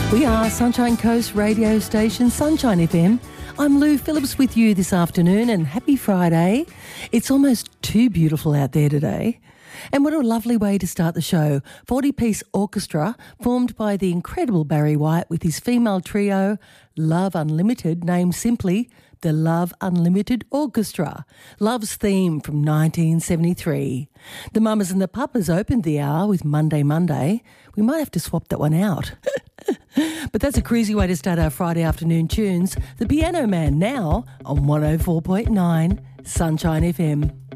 We are Sunshine Coast radio station, Sunshine FM. I'm Lou Phillips with you this afternoon, and happy Friday. It's almost too beautiful out there today. And what a lovely way to start the show. 40-piece orchestra formed by the incredible Barry White with his female trio, Love Unlimited, named simply the Love Unlimited Orchestra. Love's theme from 1973. The Mamas and the Papas opened the hour with Monday Monday. We might have to swap that one out. But that's a crazy way to start our Friday afternoon tunes. The Piano Man now on 104.9 Sunshine FM.